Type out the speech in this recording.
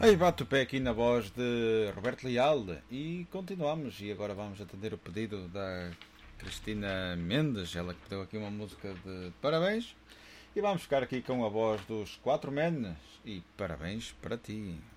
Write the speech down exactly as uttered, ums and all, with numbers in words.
Aí bate o pé aqui na voz de Roberto Leal e continuamos. E agora vamos atender o pedido da Cristina Mendes, ela que pediu aqui uma música de parabéns. E vamos ficar aqui com a voz dos Quatro Menes e parabéns para ti.